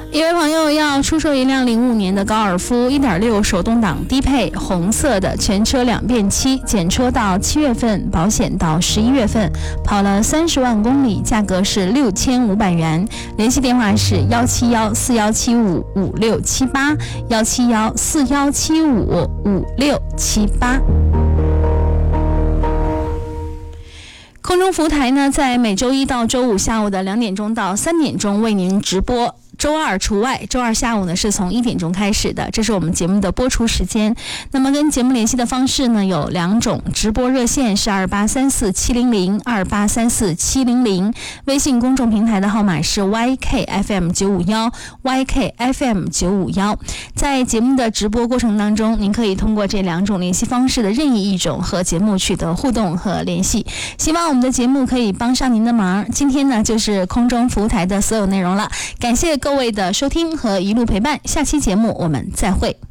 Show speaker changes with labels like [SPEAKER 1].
[SPEAKER 1] 一位朋友要出售一辆05年的高尔夫 1.6 手动挡低配红色的，全车2变期，检车到7月份，保险到11月份，跑了30万公里，价格是6500元。联系电话是17141755678 17141755678。空中服务台呢，在每周一到周五下午的2点钟到3点钟为您直播。周二除外，周二下午呢是从1点钟开始的，这是我们节目的播出时间。那么跟节目联系的方式呢有2种，直播热线是2834700 2834700，微信公众平台的号码是 YKFM951 YKFM951。在节目的直播过程当中，您可以通过这2种联系方式的任意一种和节目取得互动和联系。希望我们的节目可以帮上您的忙。今天呢就是空中服务台的所有内容了，感谢各位的收听和一路陪伴，下期节目我们再会。